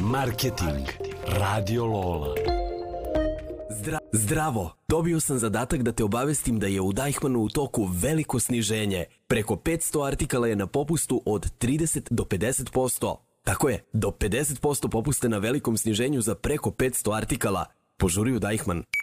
Marketing. Radio Lola. Zdravo! Dobio sam zadatak da te obavestim da je u Deichmannu u toku veliko sniženje. Preko 500 artikala je na popustu od 30 do 50%. Tako je, do 50% popuste na velikom sniženju za preko 500 artikala. Požuri u Deichmann.